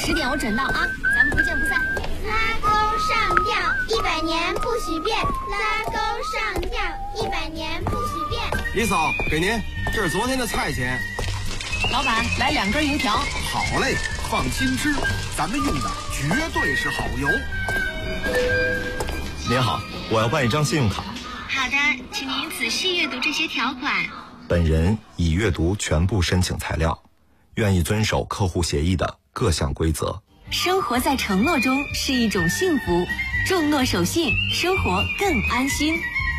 10点我准到啊，咱们不见不散。 拉钩上吊，100年不许变。拉钩上吊，100年不许变。 李嫂，给您，这是昨天的菜钱。 老板，来2根油条。 好嘞，放心吃，咱们用的绝对是好油。 您好，我要办一张信用卡。 好的，请您仔细阅读这些条款。 本人已阅读全部申请材料，愿意遵守客户协议的各项规则。 生活在承诺中是一种幸福，重诺守信，生活更安心。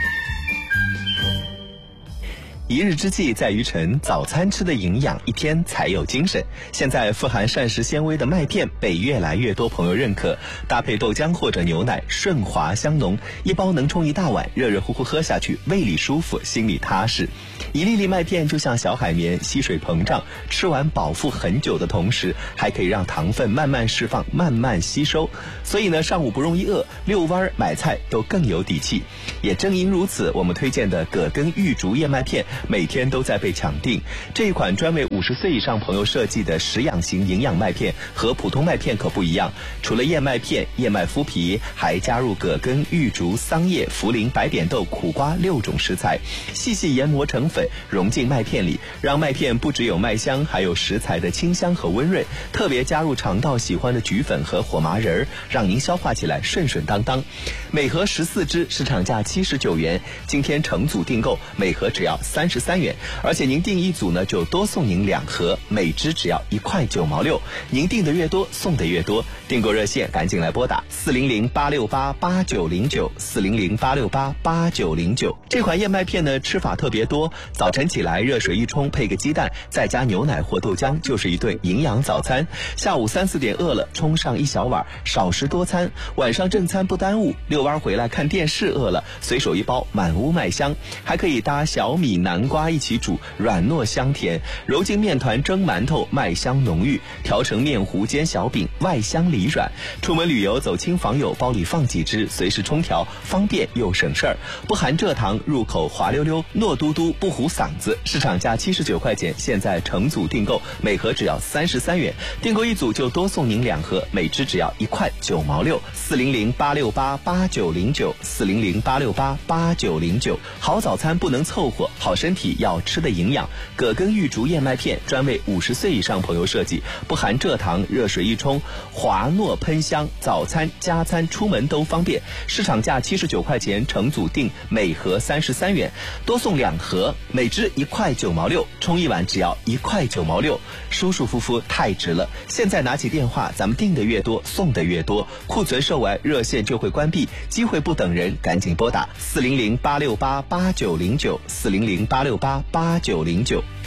一日之计在于晨，早餐吃的营养，一天才有精神。现在富含膳食纤维的麦片被越来越多朋友认可，搭配豆浆或者牛奶，顺滑香浓，一包能冲一大碗，热热乎乎喝下去，胃里舒服，心里踏实。一粒粒麦片就像小海绵，吸水膨胀，吃完饱腹很久的同时，还可以让糖分慢慢释放，慢慢吸收。所以呢，上午不容易饿，遛弯买菜都更有底气。也正因如此，我们推荐的葛根玉竹燕麦片每天都在被抢订。这一款专为50岁以上朋友设计的食养型营养麦片和普通麦片可不一样，除了燕麦片、燕麦麸皮，还加入葛根、玉竹、桑叶、茯苓、白点豆、苦瓜6种食材，细细研磨成粉，融进麦片里，让麦片不只有麦香，还有食材的清香和温润。特别加入肠道喜欢的菊粉和火麻仁，让您消化起来顺顺当当。每盒14支，市场价79元，今天成组订购，每盒只要33元，而且您订1组呢，就多送您2盒，每支只要1块9毛6。您订的越多，送的越多。订购热线赶紧来拨打400-868-8909，400-868-8909。这款燕麦片呢，吃法特别多，早晨起来热水一冲，配个鸡蛋，再加牛奶或豆浆，就是一顿营养早餐。下午3、4点饿了，冲上1小碗，少食多餐。晚上正餐不耽误，遛弯回来看电视饿了，随手一包，满屋麦香。还可以搭小米、南瓜一起煮，软糯香甜。揉进面团蒸馒头，麦香浓郁。调成面糊煎小饼，外香里软。出门旅游走亲访友，包里放几只，随时冲调，方便又省事儿。不含蔗糖，入口滑溜溜，糯嘟嘟，不糊嗓子。市场价79块钱，现在成组订购，每盒只要33元。订购1组就多送您2盒，每支只要1块9毛6。400-868-8909，400-868-8909。好早餐不能凑合，好身体要吃的营养。葛根玉竹燕麦片专为50岁以上朋友设计，不含蔗糖，热水一冲，滑糯喷香，早餐加餐出门都方便。市场价79块钱，成组订，每盒33元，多送2盒，每支1块9毛6，冲一碗只要1块9毛6，舒舒服服太值了。现在拿起电话，咱们订的越多，送的越多，库存售完，热线就会关闭，机会不等人，赶紧拨打400-868-8909，400-868-8909。